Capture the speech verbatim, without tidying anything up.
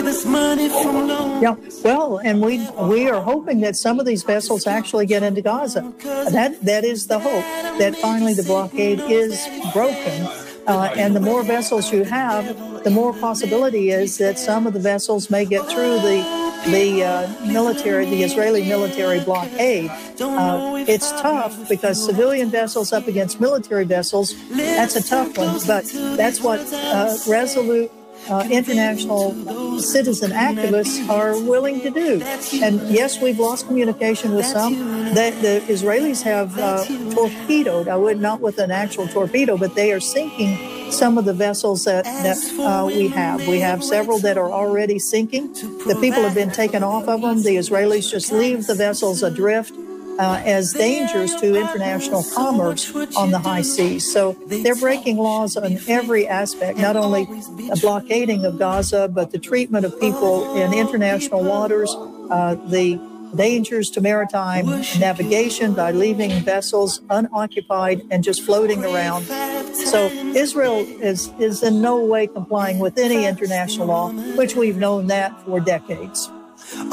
Yeah, well, and we we are hoping that some of these vessels actually get into Gaza. That that is the hope, that finally the blockade is broken. Uh, and the more vessels you have, the more possibility is that some of the vessels may get through the the uh, military, the Israeli military blockade. Uh, it's tough because civilian vessels up against military vessels, that's a tough one, but that's what uh, resolute uh, international citizen activists are willing to do. And yes, we've lost communication with some. The, the Israelis have uh, torpedoed, I would not with an actual torpedo, but they are sinking some of the vessels that, that uh, we have. We have several that are already sinking. The people have been taken off of them. The Israelis just leave the vessels adrift uh, as dangers to international commerce on the high seas. So they're breaking laws on every aspect, not only the blockading of Gaza, but the treatment of people in international waters, uh, the dangers to maritime navigation by leaving vessels unoccupied and just floating around. So Israel is, is in no way complying with any international law, which we've known that for decades.